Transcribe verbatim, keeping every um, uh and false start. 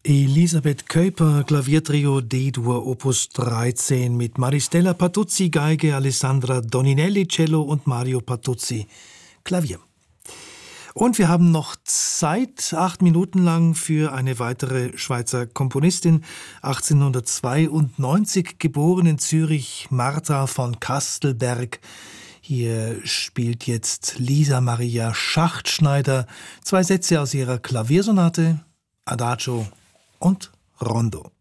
Elisabeth Kuyper, Klaviertrio D-Dur Opus dreizehn mit Maristella Patuzzi, Geige, Alessandra Doninelli, Cello und Mario Patuzzi, Klavier. Und wir haben noch Zeit, acht Minuten lang, für eine weitere Schweizer Komponistin, achtzehnhundertzweiundneunzig geboren in Zürich, Martha von Kastelberg. Hier spielt jetzt Lisa Maria Schachtschneider zwei Sätze aus ihrer Klaviersonate, Adagio und Rondo.